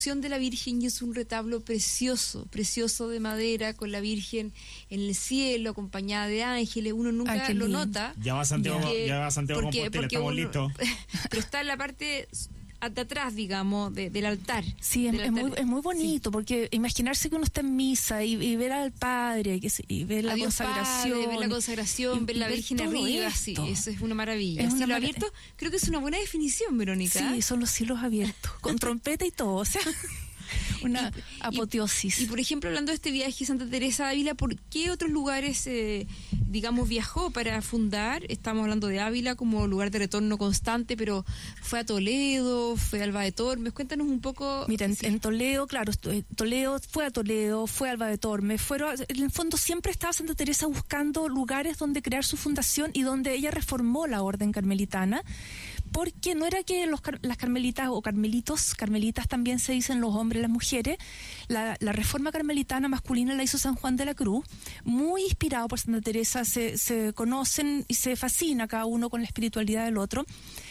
de la Virgen, y es un retablo precioso, precioso de madera, con la Virgen en el cielo, acompañada de ángeles. Uno nunca lo nota. Ya va Santiago, Compostela, estamos listos. Pero está en la parte de atrás, digamos, del altar. Sí, es muy bonito, porque imaginarse que uno está en misa y ver al Padre, y ver la consagración. Padre, ver la consagración, ver la Virgen arriba, sí, eso es una maravilla. El cielo abierto, creo que es una buena definición, Verónica. Sí, son los cielos abiertos, con trompeta y todo, o sea... Una apoteosis. Y por ejemplo, hablando de este viaje Santa Teresa de Ávila, ¿por qué otros lugares, digamos, viajó para fundar? Estamos hablando de Ávila como lugar de retorno constante, pero fue a Toledo, fue a Alba de Tormes. Cuéntanos un poco. Mira, en Toledo, claro, fue a Toledo, fue a Alba de Tormes. En el fondo siempre estaba Santa Teresa buscando lugares donde crear su fundación y donde ella reformó la orden carmelitana. Porque no era que las carmelitas o carmelitas también se dicen los hombres y las mujeres. La reforma carmelitana masculina la hizo San Juan de la Cruz, muy inspirado por Santa Teresa. Se conocen y se fascina cada uno con la espiritualidad del otro.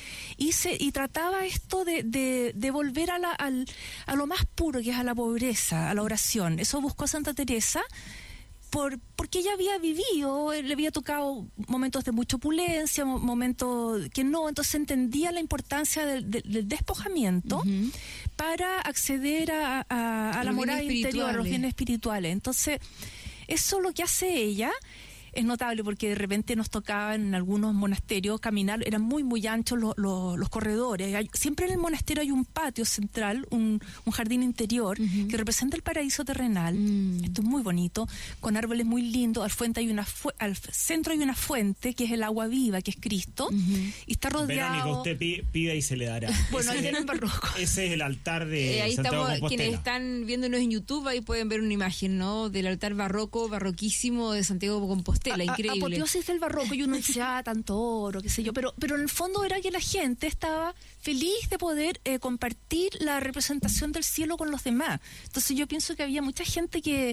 Y trataba esto de volver a lo más puro, que es a la pobreza, a la oración. Eso buscó Santa Teresa. Porque ella había vivido, le había tocado momentos de mucha opulencia, momentos que no, entonces entendía la importancia del despojamiento para acceder a la moral interior, a los bienes espirituales. Entonces, eso es lo que hace ella. Es notable porque de repente nos tocaba en algunos monasterios caminar, eran muy muy anchos los corredores. Siempre en el monasterio hay un patio central, un jardín interior que representa el paraíso terrenal. Esto es muy bonito, con árboles muy lindos. Al centro hay una fuente que es el agua viva, que es Cristo, y está rodeado. Verónica, usted pida y se le dará. Bueno, ahí viene el barroco. Ese es el altar de ahí Santiago estamos, Compostela. quienes están viéndonos en YouTube, ahí pueden ver una imagen, ¿no? Del altar barroquísimo de Santiago Compostela. Increíble. Apoteosis del barroco, y uno dice, tanto oro, qué sé yo, pero en el fondo era que la gente estaba feliz de poder compartir la representación del cielo con los demás. Entonces yo pienso que había mucha gente que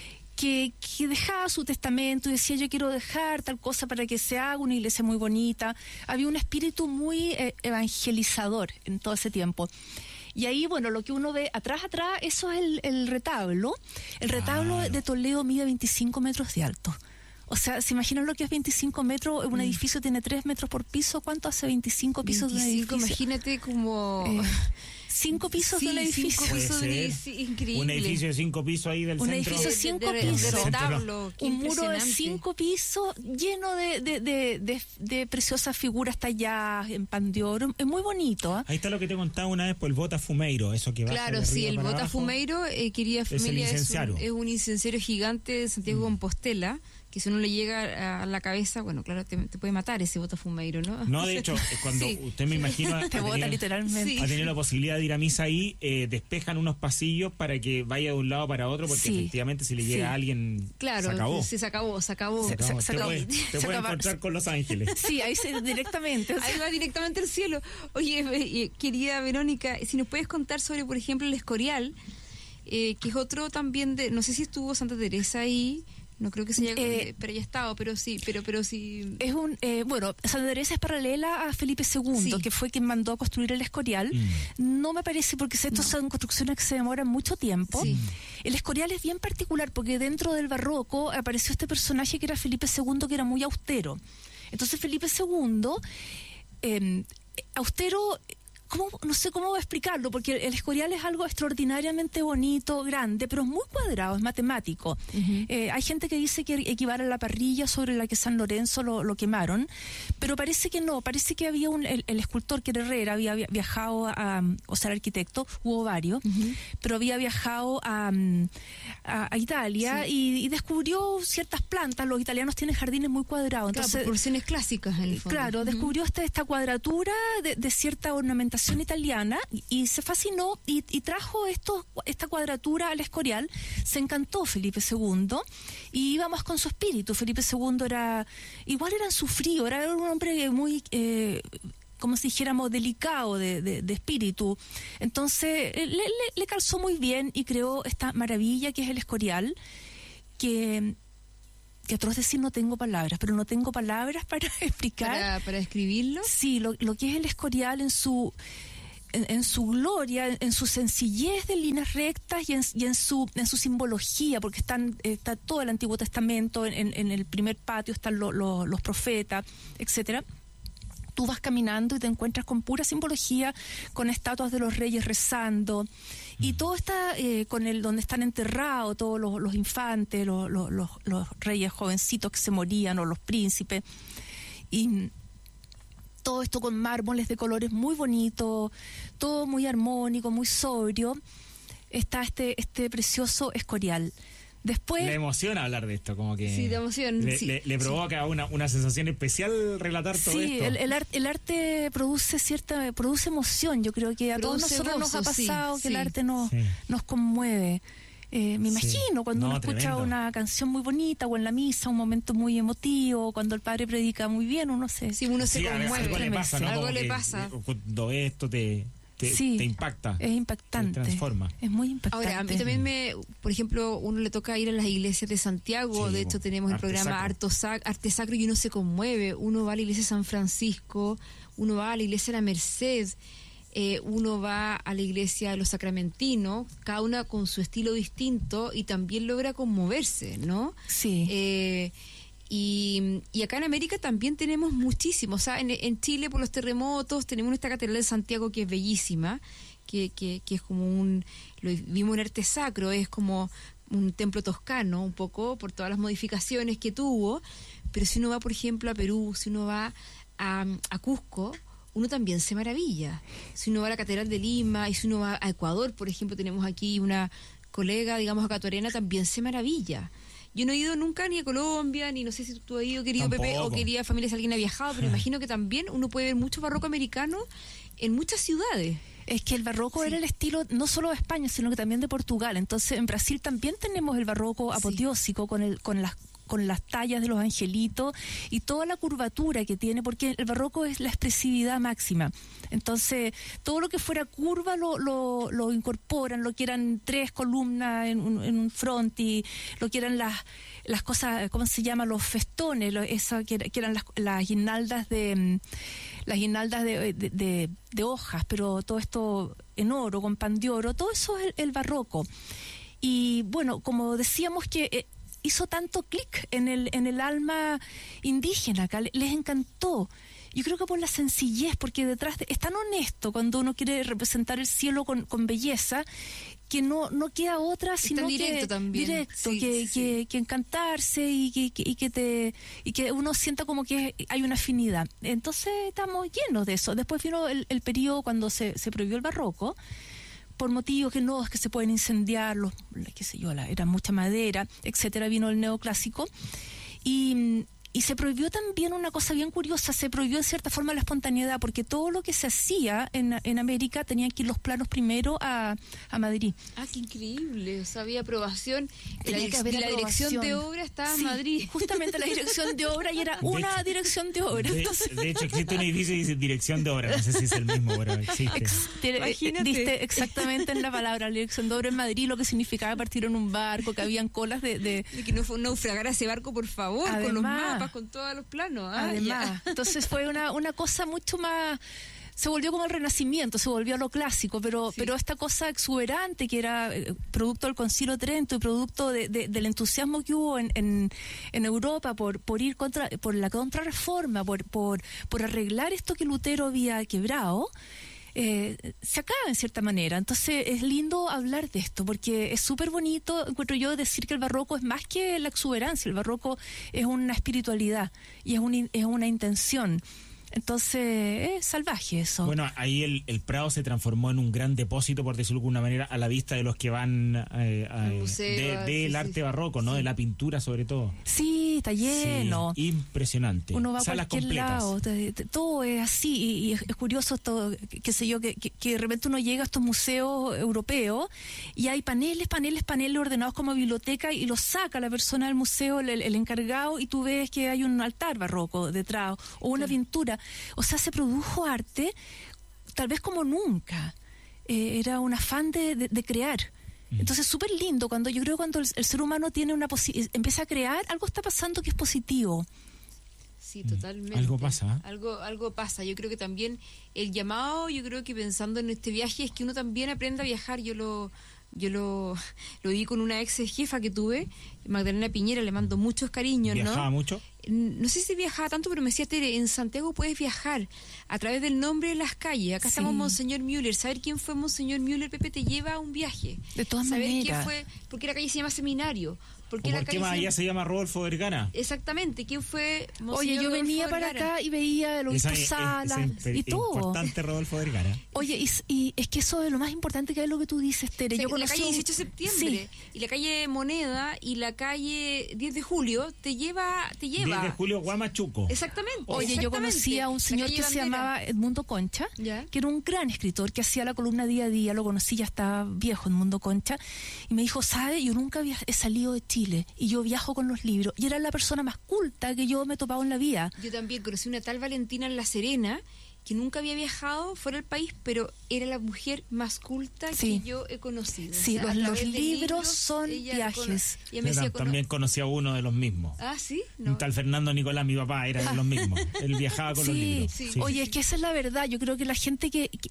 dejaba su testamento y decía, yo quiero dejar tal cosa para que se haga una iglesia muy bonita. Había un espíritu muy evangelizador en todo ese tiempo. Y ahí, bueno, lo que uno ve atrás, eso es el retablo. El retablo de Toledo mide 25 metros de alto. O sea, ¿se imaginan lo que es 25 metros? Un edificio tiene 3 metros por piso. ¿Cuánto hace 25 pisos de un edificio? Imagínate como... 5 pisos de un edificio. 5 pisos de increíble. Un edificio de 5 pisos ahí del centro. Un edificio de 5 pisos. De retablo. Un muro de 5 pisos lleno de preciosas figuras talladas en pan de oro. Es muy bonito. Ahí está lo que te contaba una vez por el Botafumeiro, eso que va. Claro, sí, el Botafumeiro, querida familia, es un incensario gigante de Santiago Compostela, que si uno le llega a la cabeza, bueno, claro, te puede matar ese Botafumeiro, ¿no? No, de hecho, cuando usted me imagina te bota literalmente. Ha tenido la posibilidad de ir a misa ahí, despejan unos pasillos para que vaya de un lado para otro, porque efectivamente si le llega a alguien, claro, se acabó. Se acabó. Te puede encontrar con los ángeles. Sí, ahí directamente. Ahí va directamente al cielo. Oye, querida Verónica, si nos puedes contar sobre, por ejemplo, el Escorial, que es otro también no sé si estuvo Santa Teresa ahí. No creo que se haya pero haya estado, pero sí. Es bueno, Santa Teresa es paralela a Felipe II, que fue quien mandó a construir el Escorial. No me parece, porque estas son construcciones que se demoran mucho tiempo. El Escorial es bien particular porque dentro del barroco apareció este personaje que era Felipe II, que era muy austero. Entonces Felipe II, austero... No sé cómo explicarlo, porque el Escorial es algo extraordinariamente bonito, grande, pero es muy cuadrado, es matemático. Hay gente que dice que equivale a la parrilla sobre la que San Lorenzo lo quemaron, pero parece que no, parece que había el escultor, que era Herrera, había viajado o sea, el arquitecto, hubo varios, pero había viajado a Italia y descubrió ciertas plantas. Los italianos tienen jardines muy cuadrados. Claro, entonces, proporciones clásicas en el fondo. Claro, descubrió esta cuadratura de cierta ornamentación italiana y se fascinó y trajo esta cuadratura al Escorial. Se encantó Felipe II y iba más con su espíritu. Felipe II era en su frío, era un hombre muy como si dijéramos delicado de espíritu. Entonces le calzó muy bien y creó esta maravilla que es el Escorial, que atroz decir, no tengo palabras para explicar. ¿Para describirlo? Sí, lo que es el Escorial en su... en su gloria, en su sencillez de líneas rectas y en su simbología, porque está todo el Antiguo Testamento, en el primer patio están los profetas, etcétera. Tú vas caminando y te encuentras con pura simbología, con estatuas de los reyes rezando, y todo está donde están enterrados todos los infantes, los reyes jovencitos que se morían, o los príncipes, y todo esto con mármoles de colores muy bonitos, todo muy armónico, muy sobrio. Está este precioso Escorial. Después, le emociona hablar de esto, como que... Sí, de emoción. Le provoca una sensación especial relatar todo esto. Sí, el arte produce emoción. Yo creo que a todos nosotros nos ha pasado que el arte nos conmueve. Me imagino cuando uno escucha una canción muy bonita, o en la misa, un momento muy emotivo, cuando el padre predica muy bien, uno se conmueve. Algo le pasa, ¿no? Algo le pasa. Cuando esto te impacta. Es impactante. Te transforma. Es muy impactante. Ahora, a mí también por ejemplo, uno le toca ir a las iglesias de Santiago. De hecho, tenemos el programa Arte Sacro, y uno se conmueve. Uno va a la iglesia de San Francisco, uno va a la iglesia de la Merced, uno va a la iglesia de los Sacramentinos, cada una con su estilo distinto, y también logra conmoverse, ¿no? Sí. Y acá en América también tenemos muchísimos. O sea, en Chile, por los terremotos, tenemos esta catedral de Santiago que es bellísima, que es como lo vimos en Arte Sacro, es como un templo toscano, un poco, por todas las modificaciones que tuvo. Pero si uno va, por ejemplo, a Perú, si uno va a Cusco, uno también se maravilla. Si uno va a la Catedral de Lima, y si uno va a Ecuador, por ejemplo, tenemos aquí una colega, digamos, ecuatoriana, también se maravilla. Yo no he ido nunca ni a Colombia, ni no sé si tú has ido, querido Tampoco. Pepe, o querida familia, si alguien ha viajado, pero imagino que también uno puede ver mucho barroco americano en muchas ciudades. Es que el barroco era el estilo no solo de España, sino que también de Portugal. Entonces, en Brasil también tenemos el barroco apoteósico, con las tallas de los angelitos y toda la curvatura que tiene, porque el barroco es la expresividad máxima. Entonces, todo lo que fuera curva lo incorporan, lo que eran 3 columnas en un frontis, lo que eran las cosas, ¿cómo se llama? Los festones, que eran las guirnaldas de hojas, pero todo esto en oro, con pan de oro, todo eso es el barroco. Y bueno, como decíamos que hizo tanto clic en el alma indígena acá, les encantó. Yo creo que por la sencillez, porque detrás es tan honesto cuando uno quiere representar el cielo con belleza, que no queda otra sino directo que encantarse y que uno sienta como que hay una afinidad. Entonces estamos llenos de eso. Después vino el periodo cuando se prohibió el barroco, por motivos que se pueden incendiar, qué sé yo, era mucha madera, etcétera. Vino el neoclásico y se prohibió también una cosa bien curiosa, se prohibió de cierta forma la espontaneidad, porque todo lo que se hacía en América tenían que ir los planos primero a Madrid. Ah, qué increíble, o sea, había aprobación. Tenía que haber la aprobación. dirección de obra estaba en Madrid. Justamente la dirección de obra, y era dirección de obra. De hecho, existe un edificio y dice dirección de obra, no sé si es el mismo, pero existe. Imagínate. Diste exactamente en la palabra, la dirección de obra en Madrid, lo que significaba partir en un barco, que habían colas de que no naufragara ese barco, por favor, además, con los mapas, con todos los planos. Además, entonces fue una cosa mucho más... Se volvió como el Renacimiento, se volvió a lo clásico, pero esta cosa exuberante que era producto del Concilio de Trento y producto del entusiasmo que hubo en Europa por ir por la contrarreforma, por arreglar esto que Lutero había quebrado, se acaba en cierta manera. Entonces es lindo hablar de esto, porque es súper bonito, encuentro yo, decir que el barroco es más que la exuberancia. El barroco es una espiritualidad y es una intención. Entonces es salvaje eso. Bueno, ahí el Prado se transformó en un gran depósito, por decirlo de alguna manera, a la vista de los que van del arte barroco, ¿no? De la pintura sobre todo. Sí, está lleno. Sí, impresionante. Uno va Salas a cualquier completas. lado, todo es así, y es curioso todo, qué sé yo, que de repente uno llega a estos museos europeos y hay paneles ordenados como biblioteca, y los saca la persona del museo, el encargado, y tú ves que hay un altar barroco detrás o una pintura. O sea, se produjo arte tal vez como nunca. Era un afán de crear. Entonces, súper lindo. Cuando el ser humano tiene empieza a crear, algo está pasando que es positivo. sí, totalmente. Algo pasa. Algo pasa. Yo creo que también el llamado, yo creo que pensando en este viaje, es que uno también aprenda a viajar. Yo lo vi con una ex jefa que tuve, Magdalena Piñera, le mando muchos cariños, ¿no? ¿Viajaba mucho? No sé si viajaba tanto, pero me decía, Tere, en Santiago puedes viajar a través del nombre de las calles. Acá estamos Monseñor Müller. Saber quién fue Monseñor Müller, Pepe, te lleva a un viaje. De todas maneras. Saber quién fue, por qué la calle se llama Seminario. ¿Por qué más allá se llama Rodolfo Vergara? Exactamente, ¿quién fue Monseñor Oye, yo venía Rodolfo para Vergara? acá y veía el obispo Sala y todo. Importante Rodolfo Vergara. Oye, y es que eso es lo más importante, que es lo que tú dices, Tere. O sea, yo la calle 18 de septiembre y la calle Moneda y la calle 10 de julio te lleva. 10 de julio, Guamachuco. Exactamente. Oye, yo conocí a un señor que se llamaba Edmundo Concha, que era un gran escritor, que hacía la columna Día a Día. Lo conocí, ya estaba viejo, Edmundo Concha, y me dijo, ¿sabe? Yo nunca he salido de Chile y yo viajo con los libros, y era la persona más culta que yo me he topado en la vida. Yo también conocí una tal Valentina en La Serena, que nunca había viajado fuera del país, pero era la mujer más culta que yo he conocido. Sí, o sea, los libros son viajes. También conocí a uno de los mismos. Ah, ¿sí? No. Un tal Fernando Nicolás, mi papá, era de los mismos. Él viajaba con los libros. Sí. Oye, es que esa es la verdad. Yo creo que la gente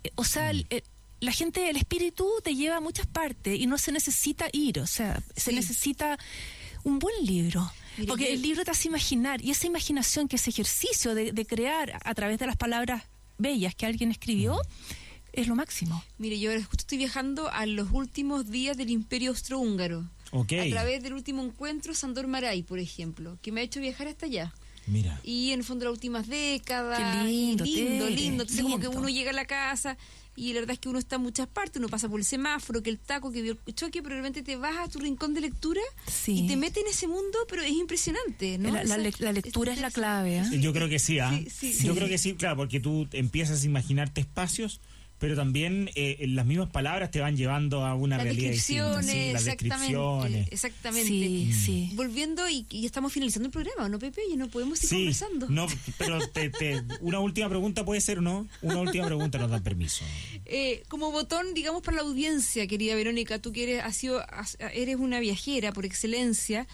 la gente, el espíritu te lleva a muchas partes y no se necesita ir, o sea, se necesita un buen libro. Mire, porque el libro te hace imaginar, y esa imaginación, que ese ejercicio de crear a través de las palabras bellas que alguien escribió, es lo máximo. Mire, yo ahora justo estoy viajando a los últimos días del Imperio Austrohúngaro. A través del último encuentro Sándor Márai, por ejemplo, que me ha hecho viajar hasta allá. Mira. Y en el fondo las últimas décadas. Qué lindo. Entonces como que uno llega a la casa y la verdad es que uno está en muchas partes, uno pasa por el semáforo, que el taco, que vio el choque, pero realmente te vas a tu rincón de lectura y te metes en ese mundo, pero es impresionante, ¿no? La lectura es la clave, ¿eh? Yo creo que sí, Yo creo que sí, claro, porque tú empiezas a imaginarte espacios, pero también las mismas palabras te van llevando a una realidad distinta. Las descripciones. Exactamente. Sí. Volviendo, y estamos finalizando el programa, ¿no, Pepe? Ya no podemos seguir conversando. No, pero una última pregunta puede ser, ¿no? Una última pregunta nos da permiso. Como botón, digamos, para la audiencia, querida Verónica, tú que eres una viajera por excelencia,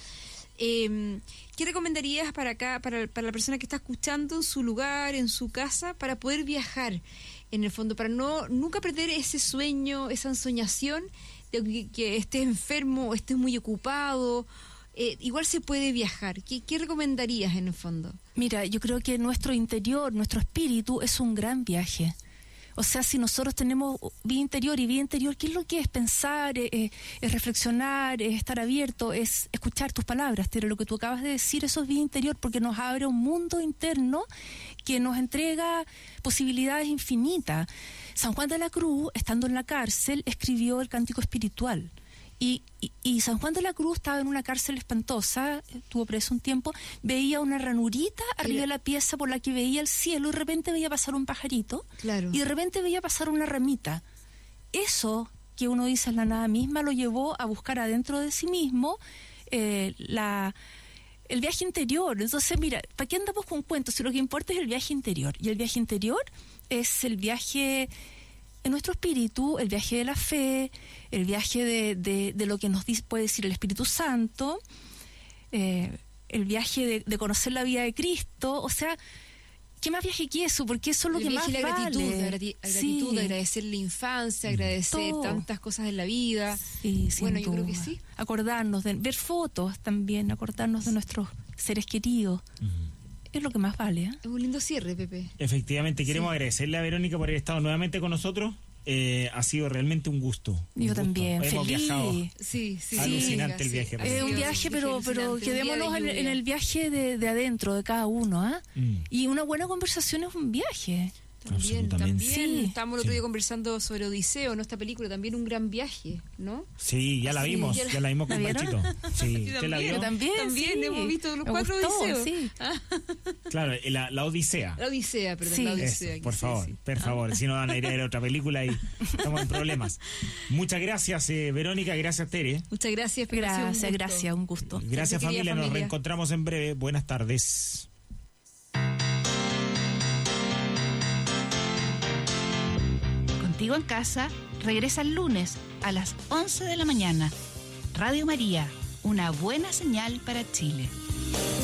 ¿qué recomendarías para acá, para la persona que está escuchando en su lugar, en su casa, para poder viajar? En el fondo, para nunca perder ese sueño, esa ensoñación de que estés enfermo o estés muy ocupado, igual se puede viajar. ¿Qué recomendarías en el fondo? Mira, yo creo que nuestro interior, nuestro espíritu es un gran viaje. O sea, si nosotros tenemos vida interior y vida interior, ¿qué es lo que es pensar, es reflexionar, es estar abierto, es escuchar tus palabras? Pero lo que tú acabas de decir, eso es vida interior, porque nos abre un mundo interno que nos entrega posibilidades infinitas. San Juan de la Cruz, estando en la cárcel, escribió el Cántico Espiritual. Y San Juan de la Cruz estaba en una cárcel espantosa, estuvo preso un tiempo, veía una ranurita arriba de la pieza por la que veía el cielo, y de repente veía pasar un pajarito, y de repente veía pasar una ramita. Eso que uno dice en la nada misma lo llevó a buscar adentro de sí mismo el viaje interior. Entonces, mira, ¿para qué andamos con cuentos? Si lo que importa es el viaje interior. Y el viaje interior es el viaje en nuestro espíritu, el viaje de la fe, el viaje de lo que nos puede decir el Espíritu Santo, el viaje de conocer la vida de Cristo. O sea, ¿qué más viaje que eso? Porque eso es lo que más vale. Gratitud, agradecer la infancia, agradecer tantas cosas en la vida. Sí, bueno, yo creo que sí. Acordarnos ver fotos también, acordarnos de nuestros seres queridos. Es lo que más vale, ¿eh? Es un lindo cierre, Pepe. Efectivamente, queremos agradecerle a Verónica por haber estado nuevamente con nosotros. Ha sido realmente un gusto. Yo también, hemos feliz. Viajado. Sí. Alucinante el viaje. Es un viaje, pero quedémonos en el viaje de adentro de cada uno, ¿eh? Y una buena conversación es un viaje. También. Estábamos el otro día conversando sobre Odiseo, ¿no? Esta película, también un gran viaje, ¿no? Sí, ya la vimos, ya la vimos con Panchito. Sí, ¿usted la vio? También hemos visto los 4 Odiseos. Sí. Claro, la Odisea. La Odisea, perdón, la Odisea. Por favor, si no van a ir a ver otra película y estamos en problemas. Muchas gracias, Verónica, gracias, Tere. Muchas gracias, gracias, un gusto. Gracias, familia, nos reencontramos en breve. Buenas tardes. Contigo en casa regresa el lunes a las 11 de la mañana. Radio María, una buena señal para Chile.